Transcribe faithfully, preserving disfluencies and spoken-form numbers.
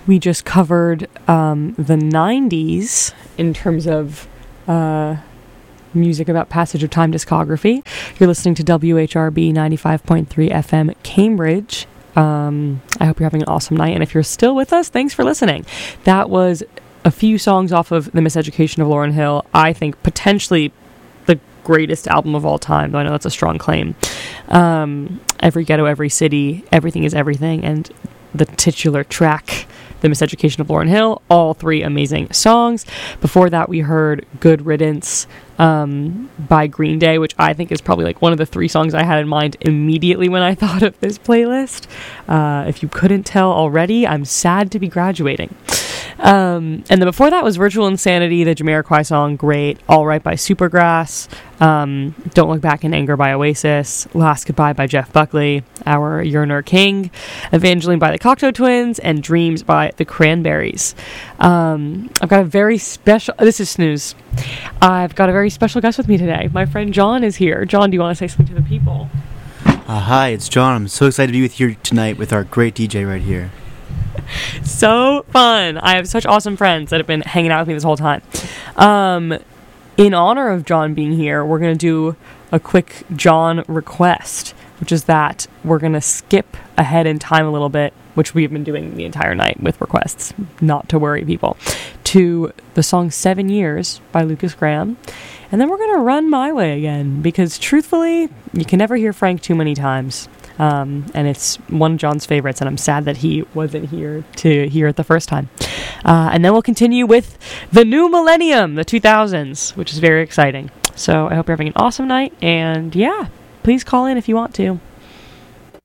We just covered um, the nineties in terms of uh, music about passage of time discography. You're listening to W H R B ninety-five point three F M Cambridge. Um, I hope you're having an awesome night. And if you're still with us, thanks for listening. That was a few songs off of The Miseducation of Lauryn Hill. I think potentially the greatest album of all time, though I know that's a strong claim. Um, Every Ghetto, Every City, Everything is Everything, and the titular track, The Miseducation of Lauryn Hill, all three amazing songs. Before that, we heard Good Riddance um, by Green Day, which I think is probably like one of the three songs I had in mind immediately when I thought of this playlist. Uh, if you couldn't tell already, I'm sad to be graduating. Um, and then before that was Virtual Insanity, the Jamiroquai song, great. All Right by Supergrass, um, Don't Look Back in Anger by Oasis, Last Goodbye by Jeff Buckley, Our Yearner King, Evangeline by the Cocteau Twins, and Dreams by the Cranberries. Um, I've got a very special, this is snooze, I've got a very special guest with me today. My friend John is here. John, do you want to say something to the people? Uh, hi, it's John. I'm so excited to be with you tonight with our great D J right here. So fun. I have such awesome friends that have been hanging out with me this whole time. Um, in honor of John being here, we're going to do a quick John request, which is that we're going to skip ahead in time a little bit, which we've been doing the entire night with requests, not to worry people, to the song Seven Years by Lukas Graham. And then we're going to run My Way again, because truthfully, you can never hear Frank too many times. Um, and it's one of John's favorites, and I'm sad that he wasn't here to hear it the first time. Uh, and then we'll continue with the new millennium, the two thousands, which is very exciting. So I hope you're having an awesome night, and yeah, please call in if you want to.